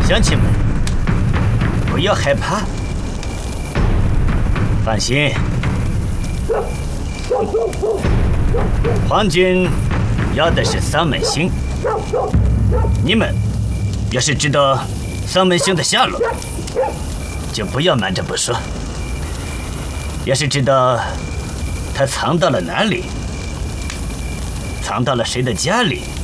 乡亲们，不要害怕，放心，皇军要的是丧门星。你们要是知道丧门星的下落，就不要瞒着不说。要是知道他藏到了哪里，藏到了谁的家里，